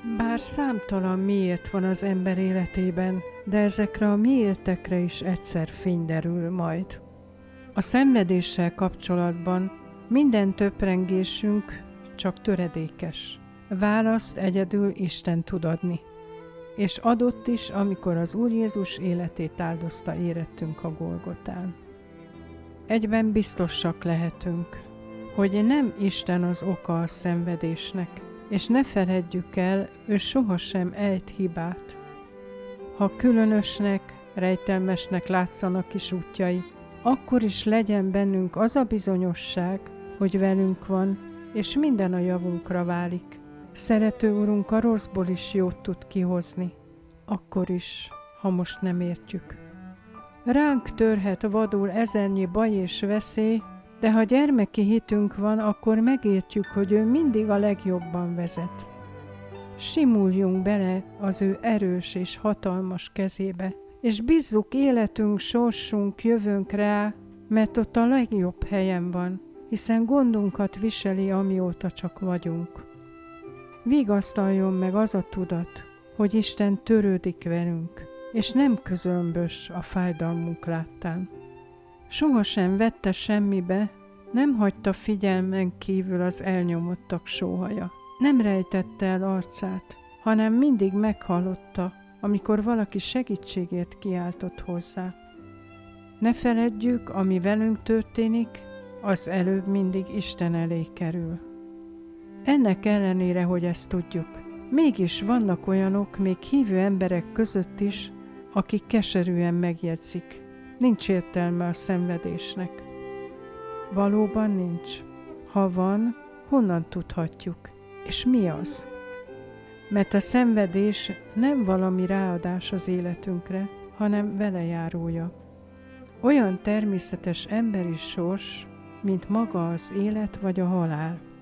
Bár számtalan miért van az ember életében, de ezekre a miértekre is egyszer fény derül majd. A szenvedéssel kapcsolatban minden töprengésünk csak töredékes. Választ egyedül Isten tud adni. És adott is, amikor az Úr Jézus életét áldozta érettünk a Golgotán. Egyben biztosak lehetünk, hogy nem Isten az oka a szenvedésnek, és ne feledjük el, ő sohasem ejt hibát. Ha különösnek, rejtelmesnek látszanak is útjai, akkor is legyen bennünk az a bizonyosság, hogy velünk van, és minden a javunkra válik. Szerető Urunk a rosszból is jót tud kihozni, akkor is, ha most nem értjük. Ránk törhet vadul ezernyi baj és veszély, de ha gyermeki hitünk van, akkor megértjük, hogy ő mindig a legjobban vezet. Simuljunk bele az ő erős és hatalmas kezébe, és bízzuk életünk, sorsunk, jövőnk rá, mert ott a legjobb helyen van, hiszen gondunkat viseli, amióta csak vagyunk. Vigasztaljon meg az a tudat, hogy Isten törődik velünk, és nem közömbös a fájdalmunk láttán. Sohasem vette semmibe, nem hagyta figyelmen kívül az elnyomottak sóhaja. Nem rejtette el arcát, hanem mindig meghallotta, amikor valaki segítségért kiáltott hozzá. Ne feledjük, ami velünk történik, az előbb mindig Isten elé kerül. Ennek ellenére, hogy ezt tudjuk, mégis vannak olyanok, még hívő emberek között is, akik keserűen megjegyzik. Nincs értelme a szenvedésnek. Valóban nincs. Ha van, honnan tudhatjuk? És mi az? Mert a szenvedés nem valami ráadás az életünkre, hanem velejárója. Olyan természetes emberi sors, mint maga az élet vagy a halál.